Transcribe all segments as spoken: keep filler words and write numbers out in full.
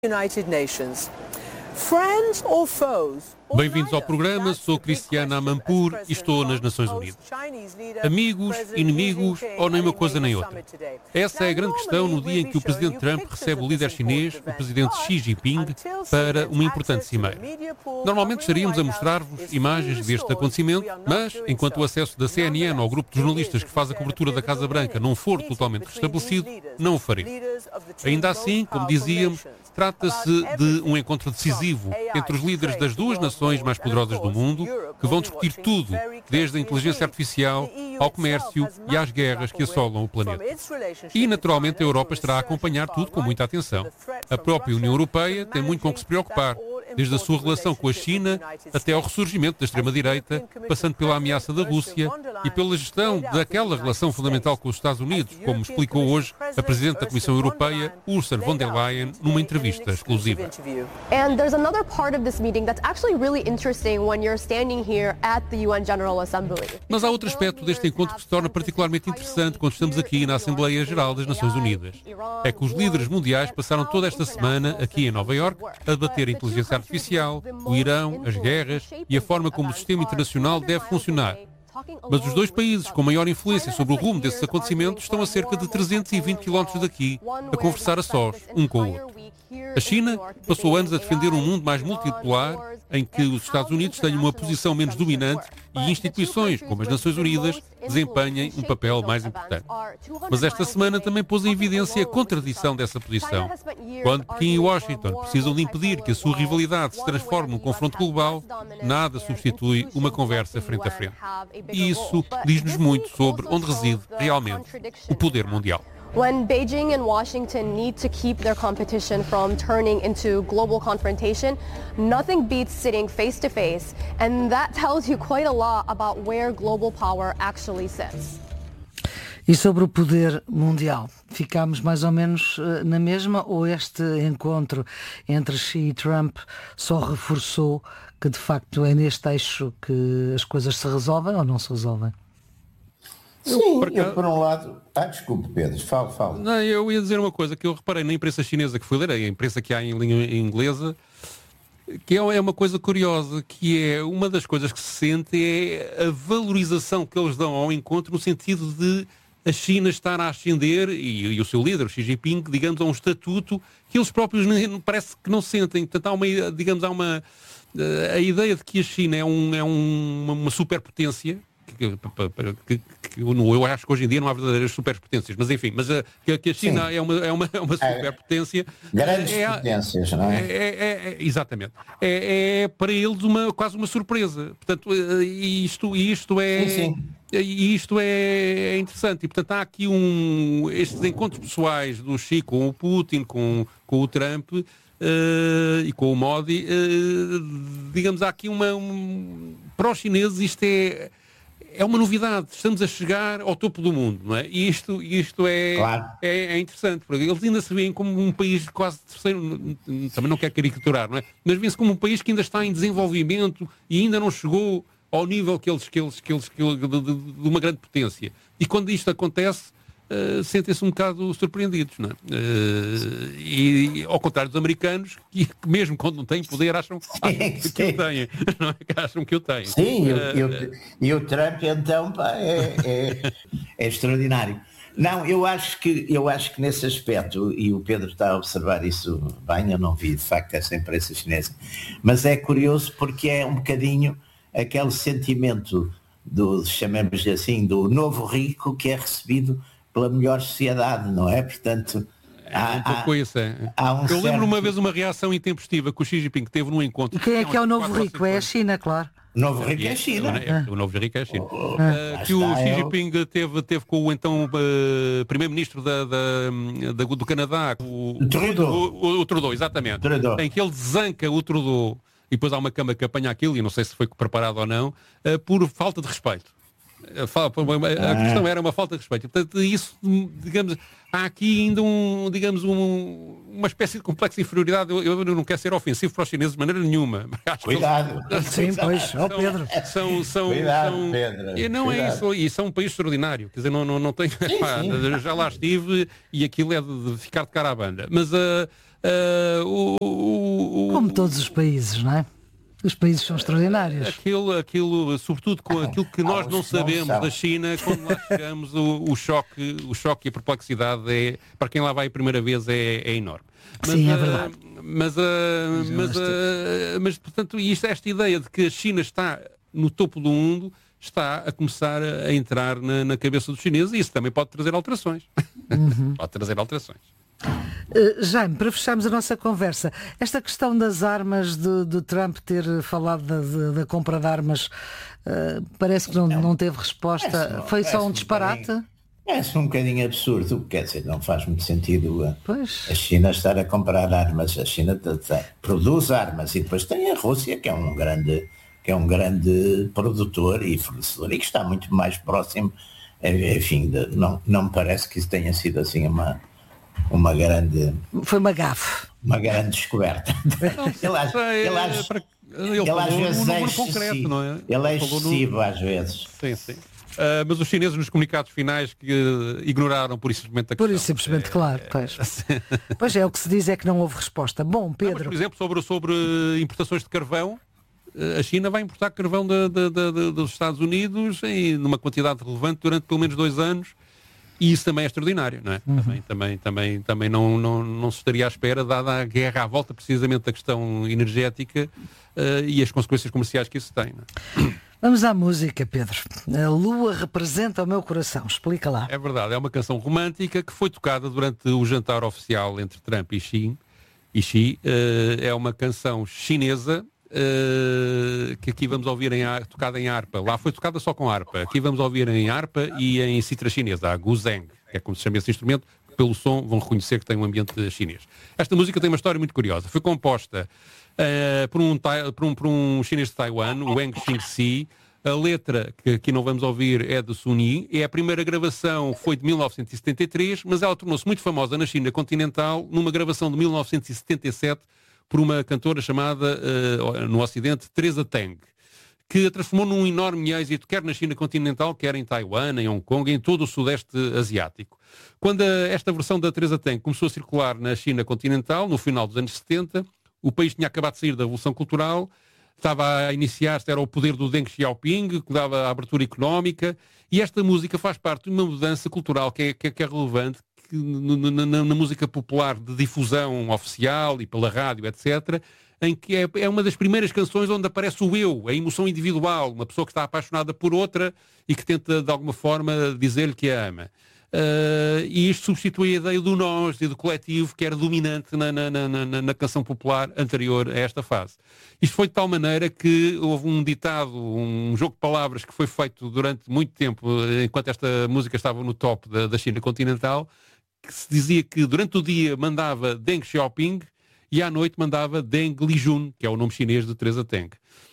United Nations. Friends or foes? Bem-vindos ao programa, sou Cristiana Amanpour e estou nas Nações Unidas. Amigos, inimigos ou nem uma coisa nem outra? Essa é a grande questão no dia em que o Presidente Trump recebe o líder chinês, o Presidente Xi Jinping, para uma importante cimeira. Normalmente estaríamos a mostrar-vos imagens deste acontecimento, mas, enquanto o acesso da C N N ao grupo de jornalistas que faz a cobertura da Casa Branca não for totalmente restabelecido, não o faremos. Ainda assim, como dizíamos, trata-se de um encontro decisivo entre os líderes das duas nações mais poderosas do mundo, que vão discutir tudo, desde a inteligência artificial ao comércio e às guerras que assolam o planeta. E, naturalmente, a Europa estará a acompanhar tudo com muita atenção. A própria União Europeia tem muito com que se preocupar, desde a sua relação com a China até ao ressurgimento da extrema-direita, passando pela ameaça da Rússia e pela gestão daquela relação fundamental com os Estados Unidos, como explicou hoje a Presidente da Comissão Europeia, Ursula von der Leyen, numa entrevista exclusiva. And there's another part of this meeting that's actually really interesting when you're standing here at the U N General Assembly. Mas há outro aspecto deste encontro que se torna particularmente interessante quando estamos aqui na Assembleia Geral das Nações Unidas. É que os líderes mundiais passaram toda esta semana aqui em Nova Iorque a debater a inteligência artificial, o Irão, as guerras e a forma como o sistema internacional deve funcionar. Mas os dois países com maior influência sobre o rumo desses acontecimentos estão a cerca de trezentos e vinte quilómetros daqui, a conversar a sós, um com o outro. A China passou anos a defender um mundo mais multipolar, em que os Estados Unidos têm uma posição menos dominante e instituições, como as Nações Unidas, desempenhem um papel mais importante. Mas esta semana também pôs em evidência a contradição dessa posição. Quando Pequim e Washington precisam de impedir que a sua rivalidade se transforme num confronto global, nada substitui uma conversa frente a frente. E isso diz-nos muito sobre onde reside realmente o poder mundial. When Beijing and Washington need to keep their competition from turning into global confrontation, nothing beats sitting face to face, and that tells you quite a lot about where global power actually sits. E sobre o poder mundial, ficámos mais ou menos uh, na mesma, ou este encontro entre Xi e Trump só reforçou que de facto é neste eixo que as coisas se resolvem ou não se resolvem? Sim, eu, eu por um lado... Ah, desculpe, Pedro, fala, fala. Não, eu ia dizer uma coisa que eu reparei na imprensa chinesa que fui ler, a imprensa que há em língua inglesa, que é uma coisa curiosa, que é uma das coisas que se sente é a valorização que eles dão ao encontro no sentido de a China estar a ascender, e, e o seu líder, o Xi Jinping, digamos, a um estatuto que eles próprios nem, parece que não sentem. Portanto, há uma, digamos, há uma... A ideia de que a China é, um, é um, uma superpotência, que, que, que eu acho que hoje em dia não há verdadeiras superpotências, mas enfim, mas a, que a China é uma, é uma, é uma superpotência. Grandes é, potências, não é? É, é, é exatamente. É, é para eles uma, quase uma surpresa. Portanto, isto, isto é... Sim, sim. E isto é interessante. E, portanto, há aqui um, estes encontros pessoais do Xi com o Putin, com, com o Trump uh, e com o Modi, uh, digamos, há aqui uma... Um, para os chineses isto é... É uma novidade, estamos a chegar ao topo do mundo, não é? E isto, isto é, claro. é, é interessante, porque eles ainda se veem como um país quase terceiro, também não quero caricaturar, não é? Mas vêem-se como um país que ainda está em desenvolvimento e ainda não chegou ao nível que eles, que eles, que eles, que eles de, de, de uma grande potência. E quando isto acontece, Uh, sentem-se um bocado surpreendidos, não é? Uh, e ao contrário dos americanos, que, que mesmo quando não têm poder acham, acham que, que o têm, não é? Que acham que o têm. Sim, uh, e, o, e o Trump então pá, é, é, é extraordinário. Não, eu acho que eu acho que nesse aspecto, e o Pedro está a observar isso bem, eu não vi de facto essa imprensa chinesa, mas é curioso porque é um bocadinho aquele sentimento do, chamemos assim, do novo rico que é recebido pela melhor sociedade, não é? Portanto, há, é um pouco há, isso, é. há um Eu certo... lembro uma vez uma reação intempestiva que o Xi Jinping teve num encontro. E quem é que é o novo rico? É a China, claro. O novo rico é a China. É, é, o novo rico é a China. Oh, uh, que o Xi eu... Jinping teve, teve com o então uh, primeiro-ministro da, da, da, do Canadá, o Trudeau. O, o, o Trudeau, exatamente. Trudeau. Em que ele desanca o Trudeau e depois há uma cama que apanha aquilo, e não sei se foi preparado ou não, uh, por falta de respeito. A questão era uma falta de respeito. Portanto, isso, digamos, há aqui ainda um, digamos, um, uma espécie de complexo de inferioridade. Eu, eu não quero ser ofensivo para os chineses de maneira nenhuma. Cuidado. Eles, Sim, pois, ó Pedro. São, são, Cuidado, são, Pedro. E não Cuidado. é isso, e são um país extraordinário. Quer dizer, não, não, não tenho, sim, pá, sim. já lá estive e aquilo é de, de ficar de cara à banda. Mas uh, Uh, o, o, o, Como todos os países, não é? Os países são extraordinários. Aquilo, aquilo, sobretudo com aquilo que nós não sabemos da China, quando lá chegamos, o, o, choque, o choque e a perplexidade, é, para quem lá vai a primeira vez, é, é enorme. Mas, Sim, é verdade. Uh, mas, uh, mas, uh, mas, portanto, isto, esta ideia de que a China está no topo do mundo está a começar a entrar na, na cabeça dos chineses, e isso também pode trazer alterações. Uhum. Pode trazer alterações. Uh, Jaime, para fecharmos a nossa conversa, esta questão das armas, de, de Trump ter falado da, de, da compra de armas, uh, parece que não, não, não teve resposta. É, Foi só um disparate? É um bocadinho absurdo, quer dizer, não faz muito sentido a, pois. a China estar a comprar armas. A China t- t- produz armas, e depois tem a Rússia, que é um grande, que é um grande produtor e fornecedor, e que está muito mais próximo. Enfim, de, não, não me parece que isso tenha sido assim uma uma grande... Foi uma gafe. Uma grande descoberta. Ele, às, ele, às, ele, ele às vezes um é concreto, excessivo. não é? Ele é excessivo no... às vezes. Sim, sim. Uh, mas os chineses nos comunicados finais que uh, ignoraram por isso simplesmente a questão. Por isso simplesmente, é, claro. Pois. É, pois é, o que se diz é que não houve resposta. Bom, Pedro... Não, mas, por exemplo, sobre, sobre importações de carvão, a China vai importar carvão de, de, de, de, dos Estados Unidos em numa quantidade relevante durante pelo menos dois anos. E isso também é extraordinário, não é? Uhum. Também, também, também, também não, não, não se estaria à espera, dada a guerra à volta precisamente da questão energética uh, e as consequências comerciais que isso tem. Não é? Vamos à música, Pedro. A lua representa o meu coração. Explica lá. É verdade, é uma canção romântica que foi tocada durante o jantar oficial entre Trump e Xi. E Xi uh, é uma canção chinesa uh, que aqui vamos ouvir em, tocada em harpa. Lá foi tocada só com harpa. Aqui vamos ouvir em harpa e em cítara chinesa, a guzheng, que é como se chama esse instrumento. Pelo som vão reconhecer que tem um ambiente chinês. Esta música tem uma história muito curiosa. Foi composta uh, por, um, por, um, por um chinês de Taiwan, o Wang Xingxi. A letra, que aqui não vamos ouvir, é de Sun Yi. E a primeira gravação foi de mil novecentos e setenta e três, mas ela tornou-se muito famosa na China continental numa gravação de mil novecentos e setenta e sete por uma cantora chamada, uh, no Ocidente, Teresa Teng, que a transformou num enorme êxito, quer na China continental, quer em Taiwan, em Hong Kong, em todo o Sudeste Asiático. Quando a, esta versão da Teresa Teng começou a circular na China continental, no final dos anos setenta, o país tinha acabado de sair da Revolução Cultural, estava a iniciar-se, era o poder do Deng Xiaoping, que dava a abertura económica, e esta música faz parte de uma mudança cultural que é, que é, que é relevante, que, na, na, na música popular de difusão oficial e pela rádio, etcétera, em que é, é uma das primeiras canções onde aparece o eu, a emoção individual, uma pessoa que está apaixonada por outra e que tenta, de alguma forma, dizer-lhe que a ama. Uh, e isto substitui a ideia do nós e do coletivo que era dominante na, na, na, na, na canção popular anterior a esta fase. Isto foi de tal maneira que houve um ditado, um jogo de palavras que foi feito durante muito tempo, enquanto esta música estava no top da, da China continental, que se dizia que durante o dia mandava Deng Xiaoping e à noite mandava Deng Lijun, que é o nome chinês de Teresa Teng.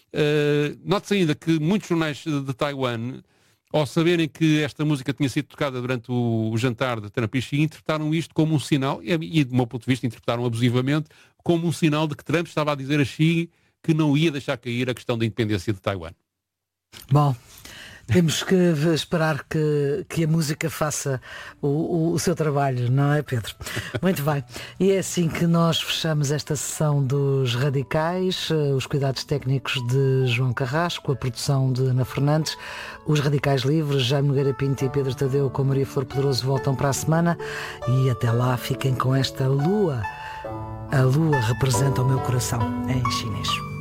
Uh, note-se ainda que muitos jornais de Taiwan, ao saberem que esta música tinha sido tocada durante o, o jantar de Trump e Xi, interpretaram isto como um sinal, e, e do meu ponto de vista interpretaram abusivamente, como um sinal de que Trump estava a dizer a Xi que não ia deixar cair a questão da independência de Taiwan. Bom, temos que esperar que, que a música faça o, o, o seu trabalho, não é, Pedro? Muito bem. E é assim que nós fechamos esta sessão dos Radicais, os cuidados técnicos de João Carrasco, a produção de Ana Fernandes, os Radicais Livres, Jaime Nogueira Pinto e Pedro Tadeu com Maria Flor Pedroso voltam para a semana e até lá fiquem com esta lua. A lua representa o meu coração em chinês.